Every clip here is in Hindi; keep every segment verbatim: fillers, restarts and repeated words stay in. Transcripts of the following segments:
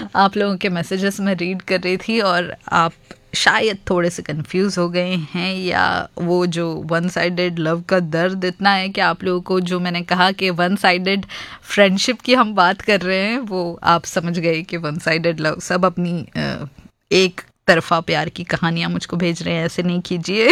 आप लोगों के मैसेजेस मैं रीड कर रही थी और आप शायद थोड़े से कंफ्यूज हो गए हैं, या वो जो वन साइडेड लव का दर्द इतना है कि आप लोगों को जो मैंने कहा कि वन साइडेड फ्रेंडशिप की हम बात कर रहे हैं वो आप समझ गए कि वन साइडेड लव। सब अपनी एक तरफा प्यार की कहानियां मुझको भेज रहे हैं, ऐसे नहीं कीजिए।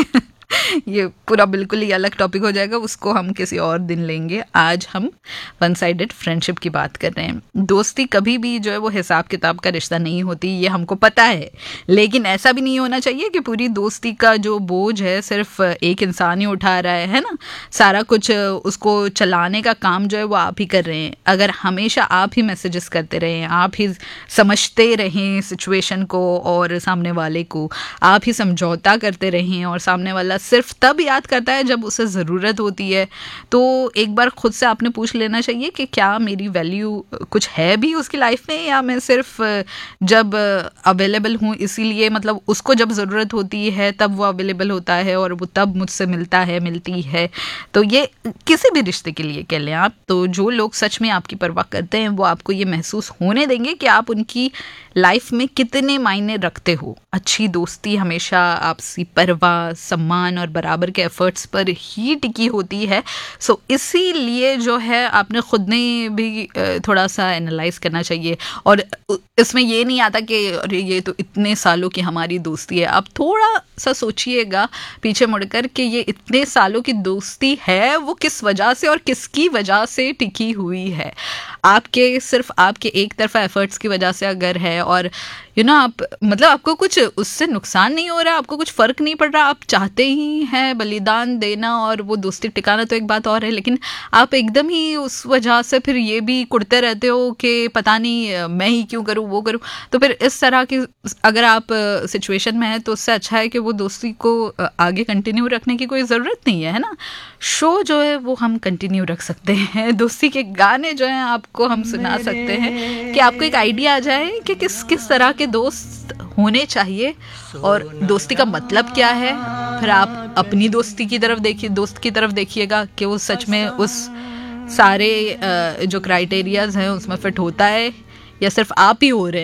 ये पूरा बिल्कुल ही अलग टॉपिक हो जाएगा, उसको हम किसी और दिन लेंगे। आज हम वन साइडेड फ्रेंडशिप की बात कर रहे हैं। दोस्ती कभी भी जो है वो हिसाब किताब का रिश्ता नहीं होती, ये हमको पता है, लेकिन ऐसा भी नहीं होना चाहिए कि पूरी दोस्ती का जो बोझ है सिर्फ एक इंसान ही उठा रहा है है ना। सारा कुछ उसको चलाने का काम जो है वो आप ही कर रहे हैं। अगर हमेशा आप ही मैसेजेस करते रहें, आप ही समझते रहें सिचुएशन को और सामने वाले को, आप ही समझौता करते रहें और सामने वाला सिर्फ तब याद करता है जब उसे ज़रूरत होती है, तो एक बार खुद से आपने पूछ लेना चाहिए कि क्या मेरी वैल्यू कुछ है भी उसकी लाइफ में, या मैं सिर्फ जब अवेलेबल हूँ इसीलिए, मतलब उसको जब ज़रूरत होती है तब वो अवेलेबल होता है और वो तब मुझसे मिलता है मिलती है। तो ये किसी भी रिश्ते के लिए कह लें आप, तो जो लोग सच में आपकी परवाह करते हैं वो आपको ये महसूस होने देंगे कि आप उनकी लाइफ में कितने मायने रखते हो। अच्छी दोस्ती हमेशा आपसी परवाह, सम्मान और बराबर के एफर्ट्स पर ही टिकी होती है। सो so, इसीलिए जो है आपने खुद ने भी थोड़ा सा एनालाइज करना चाहिए। और इसमें ये नहीं आता कि अरे ये तो इतने सालों की हमारी दोस्ती है। आप थोड़ा सा सोचिएगा पीछे मुड़कर कि ये इतने सालों की दोस्ती है वो किस वजह से और किसकी वजह से टिकी हुई है। आपके सिर्फ आपके एक तरफा एफर्ट्स की वजह से अगर है, और यू नो आप मतलब आपको कुछ उससे नुकसान नहीं हो रहा, आपको कुछ फ़र्क नहीं पड़ रहा, आप चाहते ही हैं बलिदान देना और वो दोस्ती टिकाना, तो एक बात और है, लेकिन आप एकदम ही उस वजह से फिर ये भी कुड़ते रहते हो कि पता नहीं मैं ही क्यों करूँ वो करूँ। तो फिर इस तरह की अगर आप सिचुएशन में है तो उससे अच्छा है कि वो दोस्ती को आगे कंटिन्यू रखने की कोई ज़रूरत नहीं है, है ना। शो जो है वो हम कंटिन्यू रख सकते हैं, दोस्ती के गाने जो हैं आपको हम सुना सकते हैं कि आपको एक आइडिया आ जाए कि किस किस तरह के दोस्त होने चाहिए और दोस्ती का मतलब क्या है। फिर आप अपनी दोस्ती की तरफ देखिए, दोस्त की तरफ देखिएगा कि वो सच में उस सारे जो क्राइटेरियाज हैं उसमें फिट होता है या सिर्फ आप ही हो रहे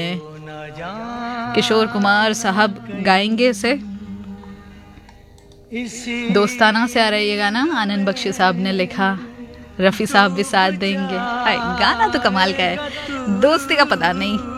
हैं। किशोर कुमार साहब गाएंगे इसे, दोस्ताना से आ रहा है ये गाना, आनंद बख्शी साहब ने लिखा, रफ़ी साहब भी साथ देंगे। हाय, गाना तो कमाल का है, दोस्ती का पता नहीं